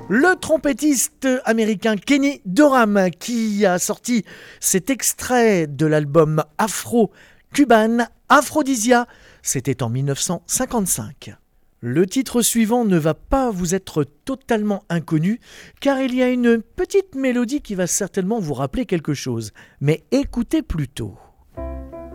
Le trompettiste américain Kenny Dorham qui a sorti cet extrait de l'album afro-cuban Aphrodisia, c'était en 1955. Le titre suivant ne va pas vous être totalement inconnu car il y a une petite mélodie qui va certainement vous rappeler quelque chose, mais écoutez plutôt.